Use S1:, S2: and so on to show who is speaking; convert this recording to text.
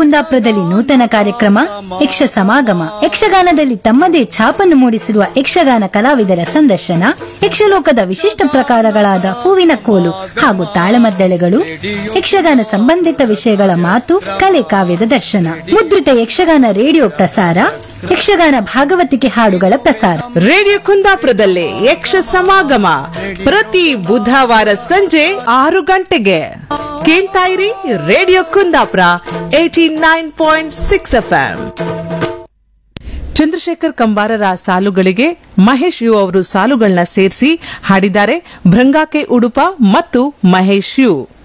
S1: ಕುಂದಾಪುರದಲ್ಲಿ ನೂತನ ಕಾರ್ಯಕ್ರಮ ಯಕ್ಷ ಸಮಾಗಮ. ಯಕ್ಷಗಾನದಲ್ಲಿ ತಮ್ಮದೇ ಛಾಪನ್ನು ಮೂಡಿಸಿರುವ ಯಕ್ಷಗಾನ ಕಲಾವಿದರ ಸಂದರ್ಶನ, ಯಕ್ಷಲೋಕದ ವಿಶಿಷ್ಟ ಪ್ರಕಾರಗಳಾದ ಹೂವಿನ ಕೋಲು ಹಾಗೂ ತಾಳಮದ್ದಳೆಗಳು, ಯಕ್ಷಗಾನ ಸಂಬಂಧಿತ ವಿಷಯಗಳ ಮಾತು ಕಲೆ ಕಾವ್ಯದ ದರ್ಶನ ಮುದ್ರಿತ ಯಕ್ಷಗಾನ ರೇಡಿಯೋ ಪ್ರಸಾರ, ಯಕ್ಷಗಾನ ಭಾಗವತಿಕೆ ಹಾಡುಗಳ ಪ್ರಸಾರ.
S2: ರೇಡಿಯೋ ಕುಂದಾಪುರದಲ್ಲಿ ಯಕ್ಷ ಸಮಾಗಮ ಪ್ರತಿ ಬುಧವಾರ ಸಂಜೆ 6 ಗಂಟೆಗೆ. ಕೇಳ್ತಾ ಇರಿ radio Kundapura 89.6 FM. Chandrashekhar ಕಂಬಾರರ ಸಾಲುಗಳಿಗೆ Mahesh you ಅವರು ಸಾಲುಗಳನ್ನ ಸೇರಿಸಿ ಹಾಡಿದ್ದಾರೆ ಭೃಂಗಾಕೆ ಉಡುಪ ಮತ್ತು ಮಹೇಶ್ ಯು.